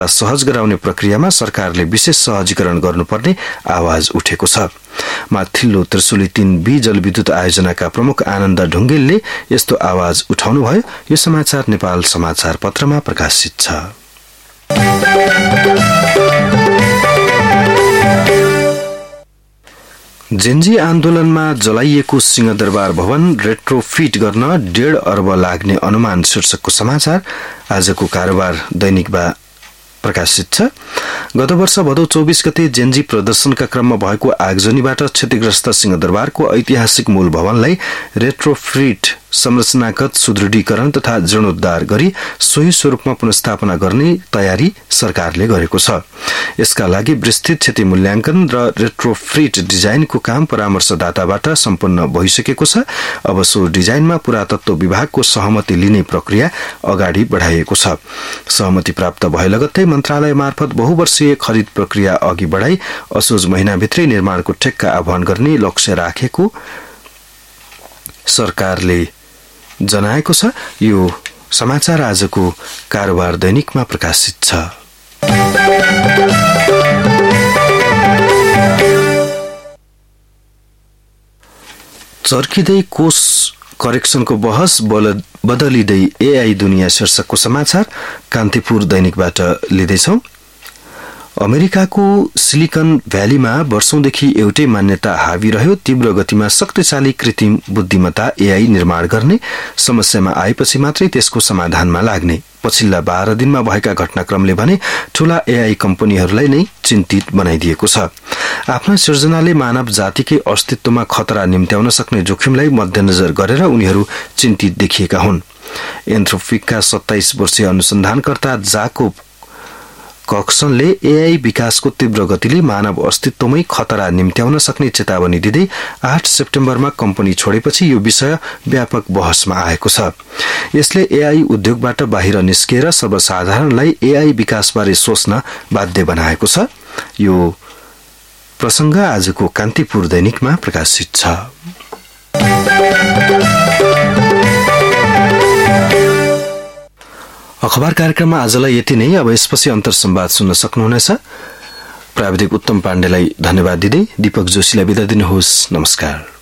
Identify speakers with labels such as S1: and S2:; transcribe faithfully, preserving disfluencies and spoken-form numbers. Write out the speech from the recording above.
S1: सहज गराउने प्रक्रियामा सरकारले विशेष सहजीकरण गर्नुपर्ने आवाज उठेको छ। माथिल्लो त्रिशुली तीन बी जलविद्युत आयोजनाका प्रमुख आनन्द ढुङ्गेलले यस्तो आवाज उठाउनुभयो। यो समाचार नेपाल समाचार पत्रमा प्रकाशित छ। जेन्जी आन्दोलनमा जलाइएको सिंहदरबार भवन रेट्रोफिट गर्न डेढ अर्ब लाग्ने अनुमान शीर्षकको समाचार आजको कारोबार दैनिकमा प्रकाशित छ। गत वर्ष भदौ चौबीस गते जेन्जी प्रदर्शनका क्रममा भएको आगजनीबाट क्षतिग्रस्त सिंहदरबारको ऐतिहासिक मूल भवनलाई रेट्रोफिट संरचनागत सुदृढीकरण तथा जीर्णोद्धार गरी सोही स्वरूपमा पुनर्स्थापना गर्ने तयारी सरकारले गरेको छ। यसका लागि विस्तृत क्षति मूल्याङ्कन र रेट्रोफिट डिजाइनको काम परामर्शदाताबाट सम्पन्न भइसकेको छ। अब सो डिजाइनमा पुरातत्व विभागको सहमति लिने प्रक्रिया अगाडि बढाइएको छ। सहमति प्राप्त भए लगत्तै मन्त्रालय मार्फत बहुवर्षीय खरिद प्रक्रिया अघि बढाई असोज महिनाभित्रै निर्माणको ठेक्का आह्वान गर्ने लक्ष्य राखेको सरकारले जनाएको छ। यो समाचार आजको कारोबार दैनिकमा प्रकाशित छ। चर्किँदै कोष करेक्सनको बहस बदलिँदै एआई दुनिया शीर्षकको समाचार कान्तिपुर दैनिकबाट लिँदैछौं। अमेरिकाको सिलिकन भ्यालीमा वर्षौंदेखि एउटै मान्यता हावी रह्यो। तीव्र गतिमा शक्तिशाली कृत्रिम बुद्धिमत्ता एआई निर्माण गर्ने समस्यामा आएपछि मात्रै त्यसको समाधानमा लाग्ने। पछिल्ला बाह्र दिनमा भएका घटनाक्रमले भने ठूला एआई कम्पनीहरूलाई नै चिन्तित बनाइदिएको छ। आफ्ना सिर्जनाले मानव जातिकै अस्तित्वमा खतरा निम्त्याउन सक्ने जोखिमलाई मध्यनजर गरेर उनीहरू चिन्तित देखिएका हुन्। एन्थ्रोपिकका सत्ताइस वर्षीय अनुसन्धानकर्ता जाकोब कक्सनले एआई विकासको तीव्र गतिले मानव अस्तित्वमै खतरा निम्त्याउन सक्ने चेतावनी दिँदै आठ सेप्टेम्बरमा कम्पनी छोडेपछि यो विषय व्यापक बहसमा आएको छ। यसले एआई उद्योगबाट बाहिर निस्किएर सर्वसाधारणलाई एआई विकासबारे सोच्न बाध्य बनाएको छ। यो प्रसंग आजको कान्तिपुर दैनिकमा प्रकाशित छ। अखबार कार्यक्रममा आजलाई यति नै। अब यसपछि अन्तर संवाद सुन्न सक्नुहुनेछ। प्राविधिक उत्तम पाण्डेलाई धन्यवाद दिँदै दीपक जोशीलाई बिदा दिनुहोस्। नमस्कार।